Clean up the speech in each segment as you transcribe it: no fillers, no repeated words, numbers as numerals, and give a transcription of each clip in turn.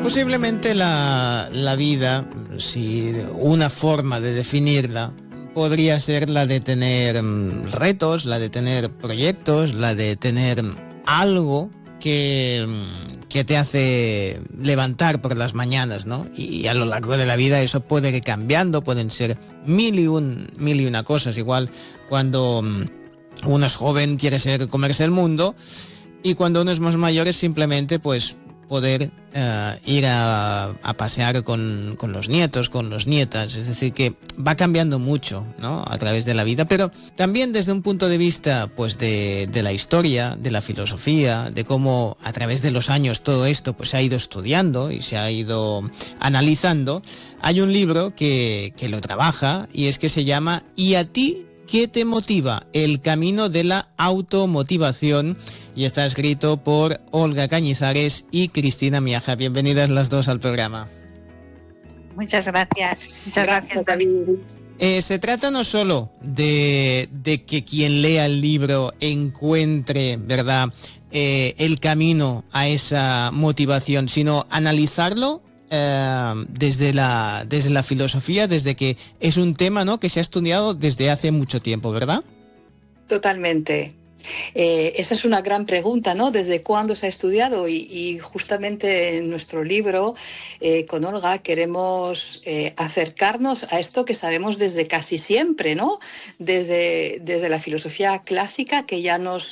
Posiblemente la vida, si una forma de definirla, podría ser la de tener retos, la de tener proyectos, la de tener algo que te hace levantar por las mañanas, ¿no? Y a lo largo de la vida eso puede ir cambiando, pueden ser mil y una cosas. Igual cuando uno es joven quiere comerse el mundo, y cuando uno es más mayor es simplemente pues poder ir a pasear con los nietos, con los nietas. Es decir, que va cambiando mucho, ¿no?, a través de la vida, pero también desde un punto de vista pues de la historia, de la filosofía, de cómo a través de los años todo esto pues se ha ido estudiando y se ha ido analizando. Hay un libro que lo trabaja, y es que se llama ¿Y a ti qué te motiva? El camino de la automotivación, y está escrito por Olga Cañizares y Cristina Miaja. Bienvenidas las dos al programa. Muchas gracias. Muchas gracias, David. Se trata no solo de que quien lea el libro encuentre, ¿verdad?, el camino a esa motivación, sino analizarlo desde la filosofía, desde que es un tema, ¿no?, que se ha estudiado desde hace mucho tiempo, ¿verdad? Totalmente. Esa es una gran pregunta, ¿no? ¿Desde cuándo se ha estudiado? Y justamente en nuestro libro, con Olga, queremos acercarnos a esto que sabemos desde casi siempre, ¿no? Desde la filosofía clásica, que ya nos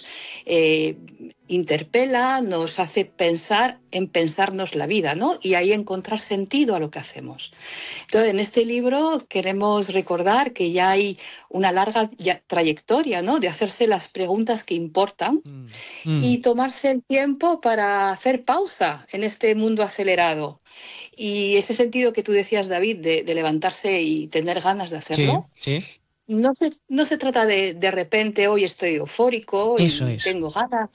interpela, nos hace pensar en pensarnos la vida, ¿no? Y ahí encontrar sentido a lo que hacemos. Entonces, en este libro queremos recordar que ya hay una larga trayectoria, ¿no?, de hacerse las preguntas que importan y tomarse el tiempo para hacer pausa en este mundo acelerado. Y ese sentido que tú decías, David, de levantarse y tener ganas de hacerlo. Sí. No se trata de repente hoy estoy eufórico y tengo ganas.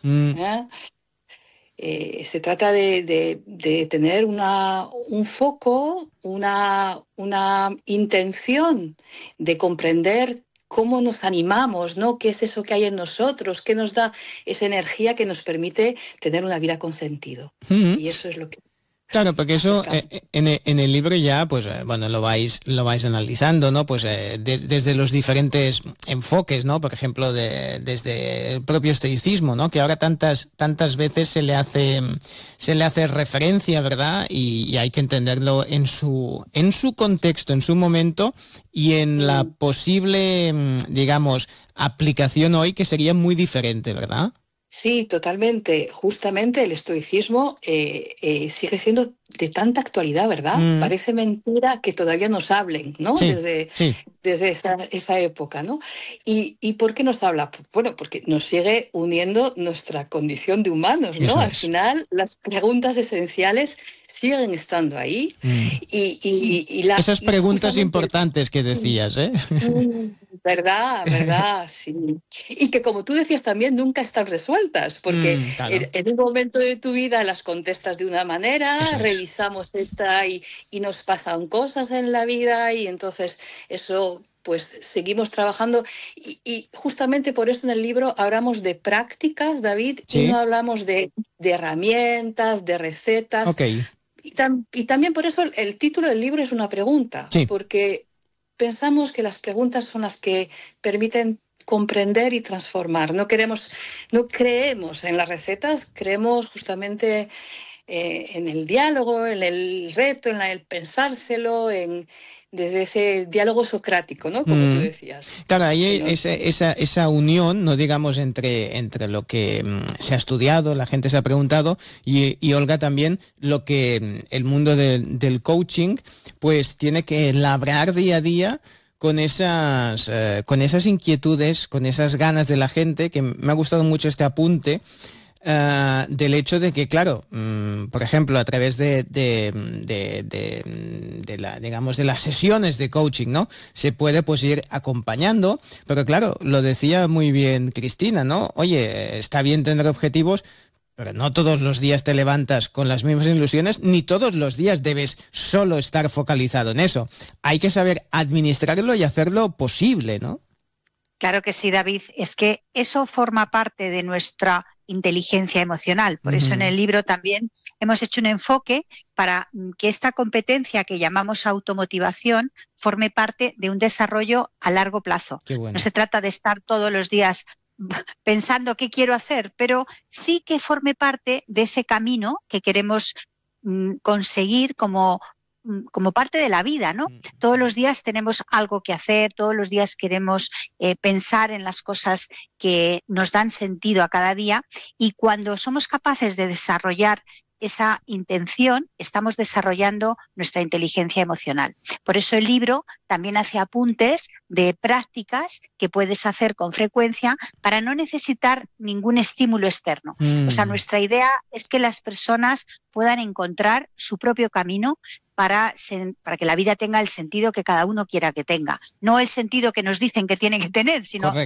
Se trata de tener un foco, una intención de comprender cómo nos animamos, ¿no? ¿Qué es eso que hay en nosotros? ¿Qué nos da esa energía que nos permite tener una vida con sentido? Y eso es lo que... Claro, porque eso en el libro ya, pues bueno, lo vais analizando, ¿no? Pues desde los diferentes enfoques, ¿no? Por ejemplo, desde el propio estoicismo, ¿no?, que ahora tantas veces se le hace referencia, ¿verdad? Y hay que entenderlo en su contexto, en su momento, y en la posible, digamos, aplicación hoy, que sería muy diferente, ¿verdad? Sí, totalmente. Justamente el estoicismo sigue siendo de tanta actualidad, ¿verdad? Parece mentira que todavía nos hablen, ¿no? Sí, desde esa época, ¿no? ¿Y por qué nos habla? Bueno, porque nos sigue uniendo nuestra condición de humanos, ¿no? Al final, las preguntas esenciales siguen estando ahí. Esas preguntas importantes que decías, ¿eh? ¿Verdad? Sí. Y que, como tú decías también, nunca están resueltas, porque claro. en un momento de tu vida las contestas de una manera, revisamos esta y nos pasan cosas en la vida, y entonces eso... pues seguimos trabajando y justamente por eso en el libro hablamos de prácticas, David, y no hablamos de herramientas, de recetas. Okay. Y también por eso el título del libro es una pregunta, porque pensamos que las preguntas son las que permiten comprender y transformar. No creemos en las recetas, creemos justamente en el diálogo, en el reto, en el pensárselo, desde ese diálogo socrático, ¿no? Como tú decías. Claro, ahí esa unión, no digamos, entre lo que se ha estudiado, la gente se ha preguntado, y Olga también, lo que el mundo del coaching pues tiene que labrar día a día con esas inquietudes, con esas ganas de la gente, que me ha gustado mucho este apunte, del hecho de que, claro, por ejemplo, a través de las sesiones de coaching, ¿no?, se puede pues ir acompañando, pero claro, lo decía muy bien Cristina, ¿no? Oye, está bien tener objetivos, pero no todos los días te levantas con las mismas ilusiones, ni todos los días debes solo estar focalizado en eso. Hay que saber administrarlo y hacerlo posible, ¿no? Claro que sí, David. Es que eso forma parte de nuestra inteligencia emocional. Por eso en el libro también hemos hecho un enfoque para que esta competencia que llamamos automotivación forme parte de un desarrollo a largo plazo. Qué bueno. No se trata de estar todos los días pensando qué quiero hacer, pero sí que forme parte de ese camino que queremos conseguir como parte de la vida, ¿no? Todos los días tenemos algo que hacer, todos los días queremos pensar en las cosas que nos dan sentido a cada día, y cuando somos capaces de desarrollar esa intención, estamos desarrollando nuestra inteligencia emocional. Por eso el libro también hace apuntes de prácticas que puedes hacer con frecuencia para no necesitar ningún estímulo externo. O sea, nuestra idea es que las personas puedan encontrar su propio camino para que la vida tenga el sentido que cada uno quiera que tenga. No el sentido que nos dicen que tiene que tener, sino